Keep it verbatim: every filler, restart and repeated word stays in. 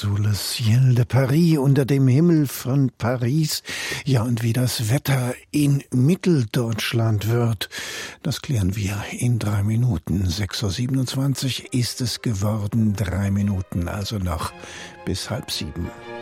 Sous le ciel de Paris, unter dem Himmel von Paris. Ja, und wie das Wetter in Mitteldeutschland wird, das klären wir in drei Minuten. sechs Uhr siebenundzwanzig ist es geworden, drei Minuten, also noch bis halb sieben.